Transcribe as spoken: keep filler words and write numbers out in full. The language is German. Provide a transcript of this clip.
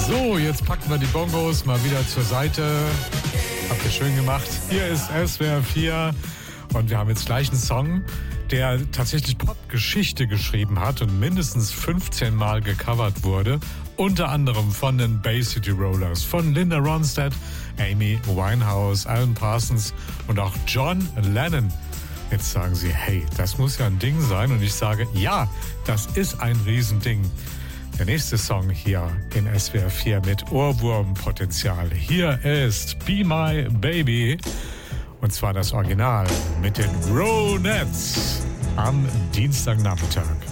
So, jetzt packen wir die Bongos mal wieder zur Seite. Habt ihr schön gemacht. Hier ist S W R vier und wir haben jetzt gleich einen Song, der tatsächlich Popgeschichte geschrieben hat und mindestens fünfzehn Mal gecovert wurde. Unter anderem von den Bay City Rollers, von Linda Ronstadt, Amy Winehouse, Alan Parsons und auch John Lennon. Jetzt sagen Sie, hey, das muss ja ein Ding sein. Und ich sage, ja, das ist ein Riesending. Der nächste Song hier in S W R vier mit Ohrwurmpotenzial. Hier ist Be My Baby. Und zwar das Original mit den Ronettes am Dienstagnachmittag.